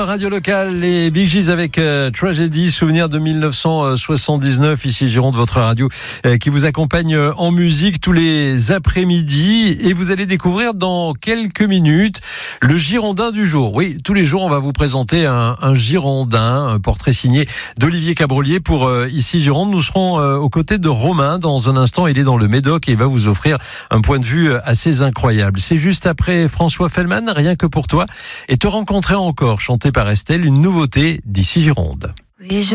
Radio locale, les Bee Gees avec Tragedy, souvenir de 1979, ici Gironde, votre radio qui vous accompagne en musique tous les après-midi, et vous allez découvrir dans quelques minutes le Girondin du jour. Oui, tous les jours on va vous présenter un Girondin, un portrait signé d'Olivier Cabrolier pour ici Gironde. Nous serons aux côtés de Romain dans un instant. Il est dans le Médoc et il va vous offrir un point de vue assez incroyable. C'est juste après François Fellman, Rien que pour toi, et Te rencontrer encore, chanté par Estelle, une nouveauté d'ici Gironde. Oui,